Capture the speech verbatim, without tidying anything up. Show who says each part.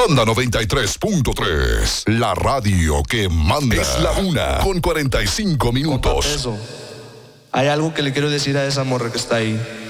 Speaker 1: Manda noventa y tres punto tres. La radio que manda. Es la una con cuarenta y cinco minutos.
Speaker 2: Eso. Hay algo que le quiero decir a esa morra que está ahí.